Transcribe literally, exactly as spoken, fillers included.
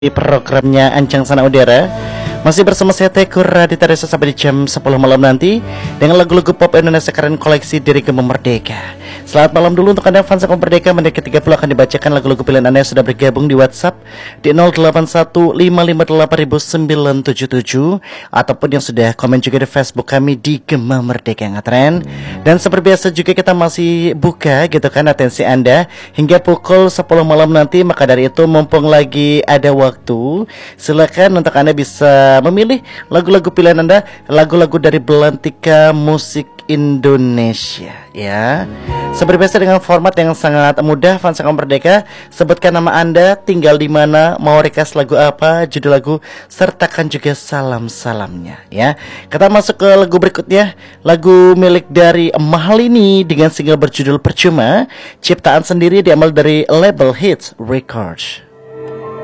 Di programnya Ancang Sana Udara masih bersama saya Tekur Raditya Desa sampai di jam sepuluh malam nanti dengan lagu-lagu pop Indonesia keren koleksi Diriku Merdeka. Selamat malam dulu untuk Anda fans Merdeka. Menit ketiga puluh akan dibacakan lagu-lagu pilihan Anda yang sudah bergabung di WhatsApp di nol delapan satu lima lima delapan sembilan tujuh tujuh ataupun yang sudah komen juga di Facebook kami di Gema Merdeka yang ngetren. Dan seperti biasa juga kita masih buka gitu kan atensi Anda hingga pukul sepuluh malam nanti. Maka dari itu mumpung lagi ada waktu, silakan untuk Anda bisa memilih lagu-lagu pilihan Anda, lagu-lagu dari Belantika Musik Indonesia ya. Seperti biasa dengan format yang sangat mudah, fans Merdeka, sebutkan nama Anda, tinggal di mana, mau request lagu apa, judul lagu, sertakan juga salam-salamnya ya. Kita masuk ke lagu berikutnya, lagu milik dari Mahalini dengan single berjudul Percuma, ciptaan sendiri diambil dari label Hits Records.